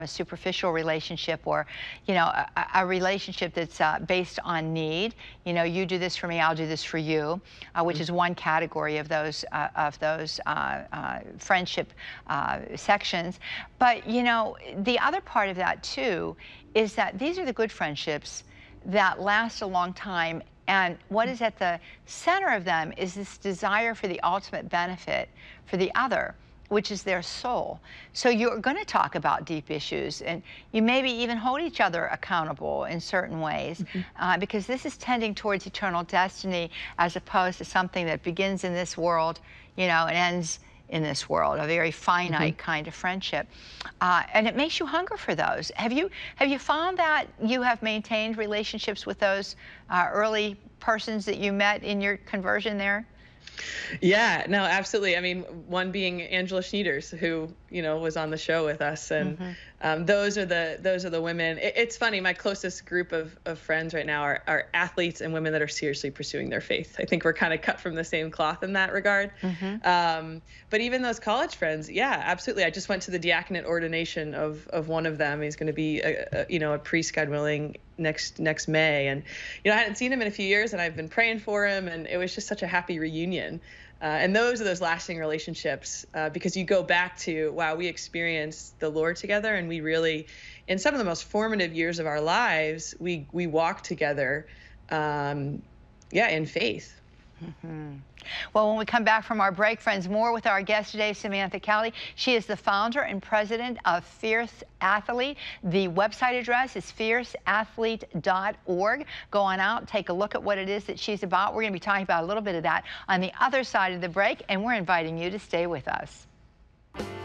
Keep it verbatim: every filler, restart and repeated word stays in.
a superficial relationship, or you know, a, a relationship that's uh, based on need. You know, you do this for me, I'll do this for you, uh, which is one category of those uh, of those uh, uh, friendship uh, sections. But you know, the other part of that too is that these are the good friendships that last a long time. And what is at the center of them is this desire for the ultimate benefit for the other, which is their soul. So you're going to talk about deep issues, and you maybe even hold each other accountable in certain ways, mm-hmm. uh, because this is tending towards eternal destiny as opposed to something that begins in this world, you know, and ends in this world, a very finite mm-hmm. kind of friendship. Uh, and it makes you hunger for those. Have you, have you found that you have maintained relationships with those uh, early persons that you met in your conversion there? Yeah, no, absolutely. I mean, one being Angela Schneiders, who, you know, was on the show with us, and mm-hmm. um, those are the those are the women. It, it's funny. My closest group of, of friends right now are, are athletes and women that are seriously pursuing their faith. I think we're kind of cut from the same cloth in that regard. Mm-hmm. um, but even those college friends, yeah, absolutely. I just went to the diaconate ordination of of one of them. He's going to be, a, a, you know, a priest, God willing, next next May, and you know, I hadn't seen him in a few years, and I've been praying for him, and it was just such a happy reunion. Uh, and those are those lasting relationships, uh, because you go back to, wow, we experienced the Lord together, and we really, in some of the most formative years of our lives, we we walked together, um, yeah, in faith. Mm-hmm. Well, when we come back from our break, friends, more with our guest today, Samantha Cowley. She is the founder and president of Fierce Athlete. The website address is fierce athlete dot org. Go on out, take a look at what it is that she's about. We're going to be talking about a little bit of that on the other side of the break, and we're inviting you to stay with us.